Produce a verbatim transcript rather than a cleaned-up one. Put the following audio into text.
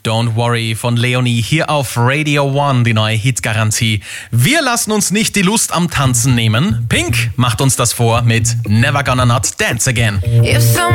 Don't Worry von Leonie hier auf Radio One, die neue Hitgarantie. Wir lassen uns nicht die Lust am Tanzen nehmen. Pink macht uns das vor mit Never Gonna Not Dance Again.